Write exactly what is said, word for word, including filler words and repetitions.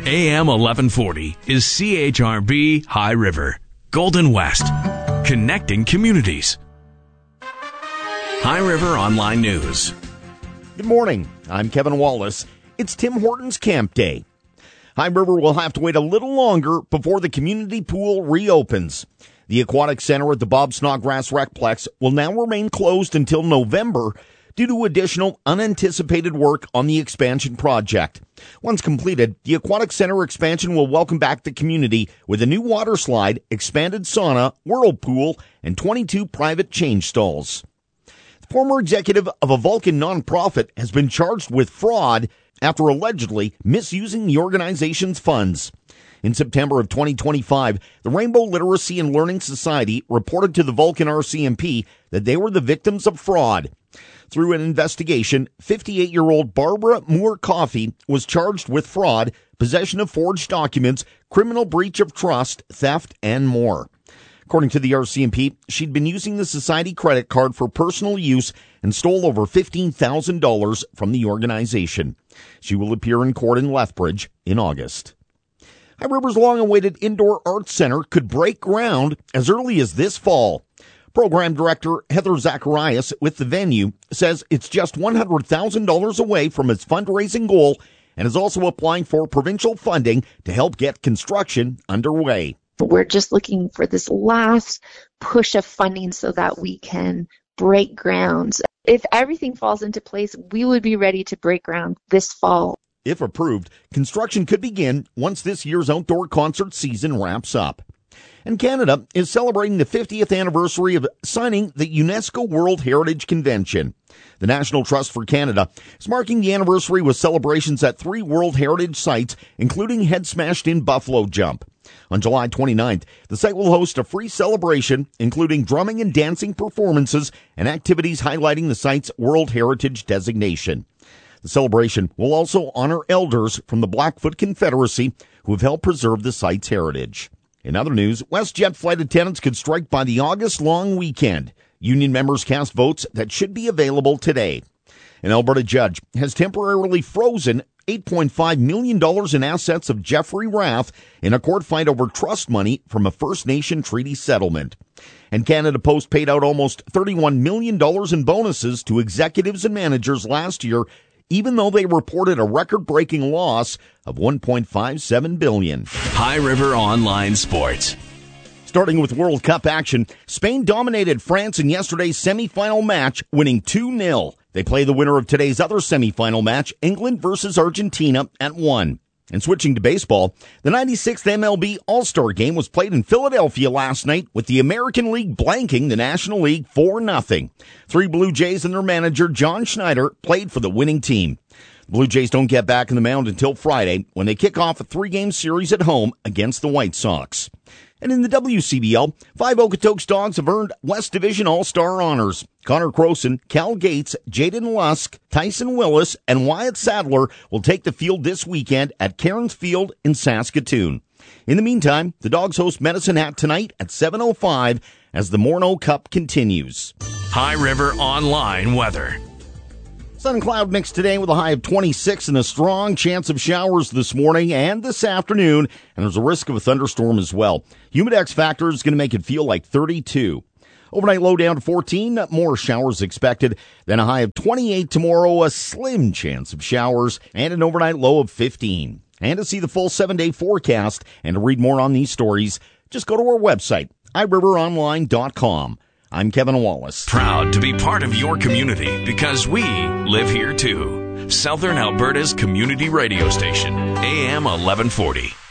A M eleven forty is C H R B High River, Golden West, connecting communities. High River Online News. Good morning. I'm Kevin Wallace. It's Tim Hortons Camp Day. High River will have to wait a little longer before the community pool reopens. The Aquatic Center at the Bob Snodgrass Recplex will now remain closed until November due to additional unanticipated work on the expansion project. Once completed, the Aquatic Center expansion will welcome back the community with a new water slide, expanded sauna, whirlpool, and twenty-two private change stalls. The former executive of a Vulcan nonprofit has been charged with fraud after allegedly misusing the organization's funds. In September of twenty twenty-five, the Rainbow Literacy and Learning Society reported to the Vulcan R C M P that they were the victims of fraud. Through an investigation, fifty-eight-year-old Barbara Moore Coffey was charged with fraud, possession of forged documents, criminal breach of trust, theft, and more. According to the R C M P, she'd been using the Society credit card for personal use and stole over fifteen thousand dollars from the organization. She will appear in court in Lethbridge in August. High River's long-awaited Indoor Arts Center could break ground as early as this fall. Program Director Heather Zacharias with the venue says it's just one hundred thousand dollars away from its fundraising goal and is also applying for provincial funding to help get construction underway. We're just looking for this last push of funding so that we can break ground. If everything falls into place, we would be ready to break ground this fall. If approved, construction could begin once this year's outdoor concert season wraps up. And Canada is celebrating the fiftieth anniversary of signing the UNESCO World Heritage Convention. The National Trust for Canada is marking the anniversary with celebrations at three World Heritage sites, including Head Smashed In Buffalo Jump. On July twenty-ninth, the site will host a free celebration, including drumming and dancing performances and activities highlighting the site's World Heritage designation. The celebration will also honor elders from the Blackfoot Confederacy who have helped preserve the site's heritage. In other news, WestJet flight attendants could strike by the August long weekend. Union members cast votes that should be available today. An Alberta judge has temporarily frozen eight point five million dollars in assets of Jeffrey Rath in a court fight over trust money from a First Nation treaty settlement. And Canada Post paid out almost thirty-one million dollars in bonuses to executives and managers last year, even though they reported a record-breaking loss of one point five seven billion dollars. High River Online Sports. Starting with World Cup action, Spain dominated France in yesterday's semifinal match, winning two nil. They play the winner of today's other semifinal match, England versus Argentina, at one. And switching to baseball, the ninety-sixth M L B All-Star Game was played in Philadelphia last night with the American League blanking the National League four nothing. Three Blue Jays and their manager, John Schneider, played for the winning team. The Blue Jays don't get back in the mound until Friday when they kick off a three-game series at home against the White Sox. And in the W C B L, five Okotoks Dogs have earned West Division All-Star honors. Connor Croson, Cal Gates, Jaden Lusk, Tyson Willis, and Wyatt Sadler will take the field this weekend at Cairns Field in Saskatoon. In the meantime, the Dogs host Medicine Hat tonight at seven oh five as the Morneau Cup continues. High River Online Weather. Sun and cloud mix today with a high of twenty-six and a strong chance of showers this morning and this afternoon, and there's a risk of a thunderstorm as well. Humidex factor is going to make it feel like thirty-two. Overnight low down to fourteen, more showers expected, then a high of twenty-eight tomorrow, a slim chance of showers, and an overnight low of fifteen. And to see the full seven-day forecast and to read more on these stories, just go to our website, i river online dot com. I'm Kevin Wallace. Proud to be part of your community because we live here too. Southern Alberta's community radio station, A M eleven forty.